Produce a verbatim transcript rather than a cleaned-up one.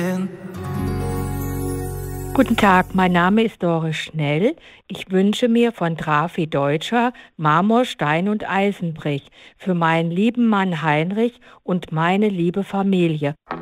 Guten Tag, mein Name ist Doris Schnell. Ich wünsche mir von Trafi Deutscher Marmor, Stein und Eisenbrich für meinen lieben Mann Heinrich und meine liebe Familie.